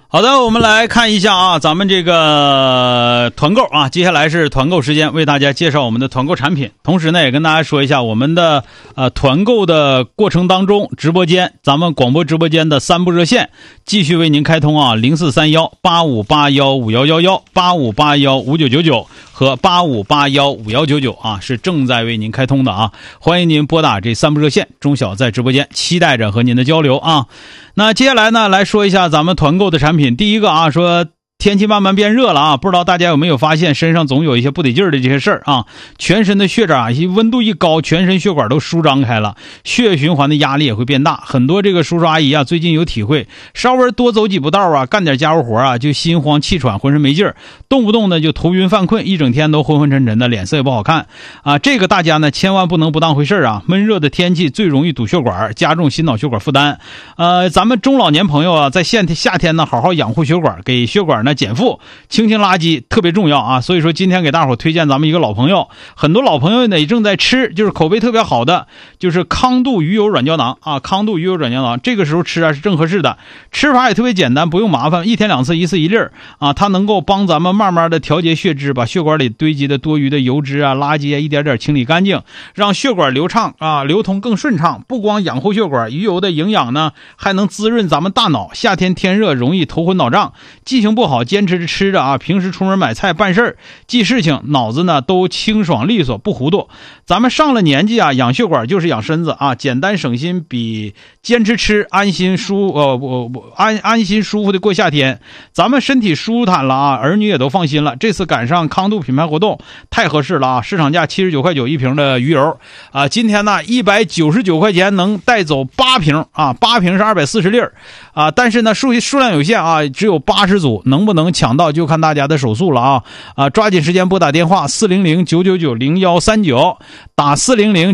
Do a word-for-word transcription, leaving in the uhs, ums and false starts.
好的，我们来看一下啊，咱们这个团购啊，接下来是团购时间，为大家介绍我们的团购产品。同时呢，也跟大家说一下我们的呃团购的过程当中，直播间咱们广播直播间的三部热线继续为您开通啊，零四三幺八五八幺五幺幺幺、八五八幺五九九九和八五八幺五幺九九啊，是正在为您开通的啊，欢迎您拨打这三部热线，中小在直播间期待着和您的交流啊。那接下来呢，来说一下咱们团购的产品。第一个啊，说天气慢慢变热了啊，不知道大家有没有发现身上总有一些不得劲儿的这些事儿啊，全身的血管啊，温度一高，全身血管都舒张开了，血液循环的压力也会变大。很多这个叔叔阿姨啊，最近有体会，稍微多走几步道啊，干点家务活啊，就心慌气喘，浑身没劲儿，动不动呢就头晕犯困，一整天都昏昏沉沉的，脸色也不好看啊。这个大家呢千万不能不当回事啊，闷热的天气最容易堵血管，加重心脑血管负担。呃，咱们中老年朋友啊，在夏天夏天呢，好好养护血管，给血管呢减负，清清垃圾特别重要啊！所以说今天给大伙推荐咱们一个老朋友，很多老朋友呢也正在吃，就是口碑特别好的，就是康度鱼油软胶囊啊，康度鱼油软胶囊，这个时候吃啊是正合适的，吃法也特别简单，不用麻烦，一天两次，一次一粒儿啊，它能够帮咱们慢慢的调节血脂，把血管里堆积的多余的油脂啊、垃圾啊一点点清理干净，让血管流畅啊，流通更顺畅。不光养护血管，鱼油的营养呢还能滋润咱们大脑，夏天天热容易头昏脑胀，记性不好，坚持着吃着啊，平时出门买菜办事儿记事情，脑子呢都清爽利索，不糊涂。咱们上了年纪啊，养血管就是养身子啊，简单省心比坚持吃安心舒呃我我安安心舒服的过夏天。咱们身体舒坦了啊，儿女也都放心了。这次赶上康度品牌活动，太合适了啊！市场价七十九块九一瓶的鱼油啊，今天呢一百九十九块钱能带走八瓶啊，八瓶是二百四十粒啊，但是呢数数量有限啊，只有八十组，能不能抢到就看大家的手速了啊！啊，抓紧时间拨打电话四零零九九九零一三九，打四零零